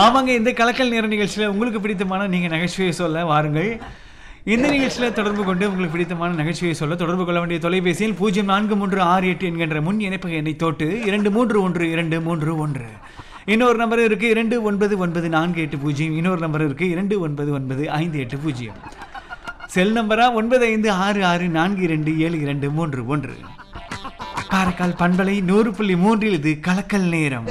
ஆமாங்க, இந்த கலக்கல் நேர நிகழ்ச்சியில் உங்களுக்கு பிடித்தமான நீங்கள் நகைச்சுவையை சொல்ல வாருங்கள். இந்த நிகழ்ச்சியில் தொடர்பு கொண்டு உங்களுக்கு பிடித்தமான நகைச்சுவையை சொல்ல தொடர்பு கொள்ள வேண்டிய தொலைபேசியில் 043668 என்கின்ற முன் இணைப்பு எண்ணை தொட்டு 231231. இன்னொரு நம்பர் இருக்கு 299480. இன்னொரு நம்பர் இருக்கு 299580. செல் நம்பரா 9566427231. காரைக்கால் பண்பலை 100.3 இது கலக்கல் நேரம்.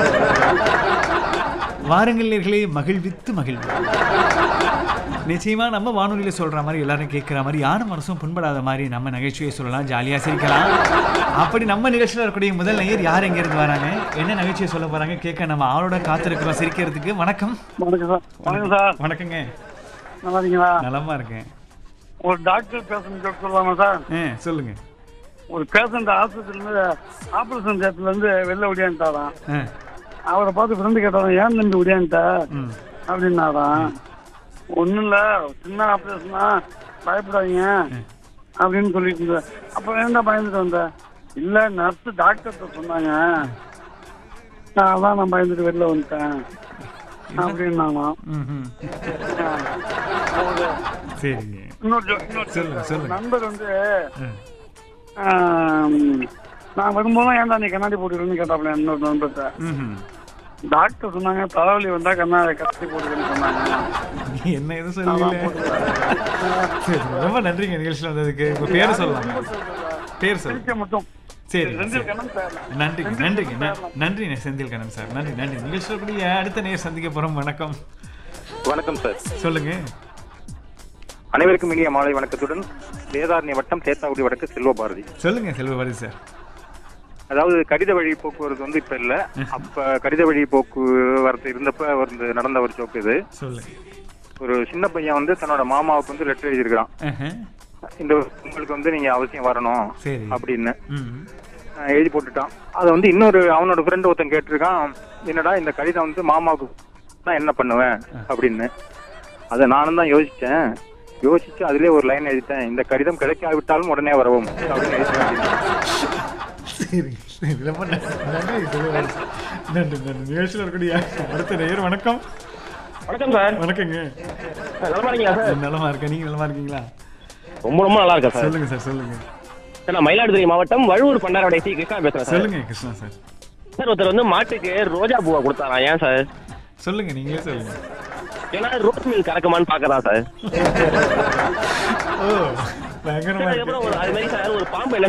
வாருங்கள் நேர்களே, மகிழ்வித்து மகிழ்வு. நிச்சயமா நம்ம வானொலியில் சொல்ற மாதிரி எல்லாரும் கேட்குற மாதிரி யாரும் மனசும் புண்படாத மாதிரி நம்ம நகைச்சுவையை சொல்லலாம், ஜாலியாக சிரிக்கலாம். அப்படி நம்ம நிகழ்ச்சியில் இருக்கக்கூடிய முதல் நேயர் யார் எங்கேருந்து வராங்க, என்ன நகைச்சுவை சொல்ல போறாங்க கேட்க நம்ம ஆளோட காத்திருக்கிறோம் சிரிக்கிறதுக்கு. வணக்கம். வணக்கம் சார். வணக்கங்க. நல்லா இருக்கீங்களா? நலமா இருக்கேன். ஒரு டாக்டர் பேஷண்ட் சொல்லலாமா சார்? சொல்லுங்க. ஒரு பேஷண்ட் ஆஸ்பத்திரியில ஆபரேஷன் தேட்டர்ல இருந்து வெளில ஒடியான்ட்டாராம். அவரை பார்த்து ஃப்ரெண்டு கேட்டாராம், ஏன் தம்பி ஒடியான்ட்டா அப்படின்னாராம். ஒன்றும் இல்லை, சின்ன ஆப்ரேஷனா, பயப்படாதீங்க அப்படின்னு சொல்லிட்டு இருந்தேன். அப்போ ஏன்டா பயந்துட்டு வந்தேன்? இல்லை, நர்ஸு டாக்டர்கிட்ட சொன்னாங்க, அதான் நான் பயந்துட்டு வெளில வந்துட்டேன் அப்படின்னாமா. இன்னொரு நண்பர் வந்து நான் வரும்போது ஏன்டா நீ கண்ணாடி போட்டுருன்னு கேட்டாப்ல. இன்னொரு நண்பர்கிட்ட டாக்டர் சொன்னாங்க, தலைவலி வந்தா கண்ணாடி போட்டுருன்னு சொன்னாங்க. என்ன எதுவும் சொல்லல. ரொம்ப நன்றிங்க நிகழ்ச்சியில் வந்ததுக்கு. உங்க பேரை சொல்லலாம். பேர் சொல்லுங்க மட்டும். சரி, நன்றிங்க நன்றிங்க நன்றி செந்தில் கண்ணன் சார். நன்றி நன்றி. நிகழ்ச்சியில் கூடிய அடுத்த நேர் சந்திக்க போறோம். வணக்கம். வணக்கம் சார். சொல்லுங்க. அனைவருக்கும் இனிய மாலை வணக்கத்துடன் வேதாரண்ய வட்டம் சேத்தாக்குடி வடக்கு செல்வபாரதி. சொல்லுங்க செல்வபாரதி சார். அதாவது கடித வழி போக்குவரத்து வந்து இப்ப இல்ல, அப்ப கடித வழி போக்குவரத்து இருந்தப்ப வந்து நடந்த ஒரு ஜோக் இது. ஒரு சின்ன பையன் வந்து தன்னோட மாமாவுக்கு வந்து லெட்டர் எழுதியிருக்கான், இந்த உங்களுக்கு வந்து நீங்க அவசியம் வரணும் அப்படின்னு எழுதி போட்டுட்டான். அதை வந்து இன்னொரு அவனோட ஃப்ரெண்ட் ஒருத்தன் கேட்டிருக்கான், என்னடா இந்த கடிதம் வந்து மாமாவுக்கு தான் என்ன பண்ணுவேன் அப்படின்னு. அதை நானும் தான் யோசிச்சு அதுலயே ஒரு லைன் எழுதிட்டேன், இந்த கடிதம் கிடைக்காவிட்டாலும் உடனே வரவும் அப்படின்னு எழுதிட்டேன். நிகழ்ச்சியில் இருக்கக்கூடிய அடுத்த நேயர். வணக்கம். வணக்கம் சார். வணக்கங்க. நலமா இருக்கீங்களா சார்? நலமா இருக்கேன். நீங்க நலமா இருக்கீங்களா? ரொம்ப ரொம்ப நல்லா இருக்கேன் சார். சொல்லுங்க சார். சொல்லுங்க சார். நான் மயிலாடுதுறை மாவட்டம் வழுவூர் பண்டாரவடை சி கிருஷ்ணா பேசுறேன் சார். சொல்லுங்க கிருஷ்ணா சார். சார், ஒருத்தர் வந்து மாட்டுக்கு ரோஜா பூவா கொடுத்தாரா, ஏன் சார்? சொல்லுங்க, நீங்களே சொல்லுங்க. ஏன்னா ரோஸ் மில் கறக்குமான்னு பாக்குறான் சார். அது மாதிரி சார் ஒரு பாம்பு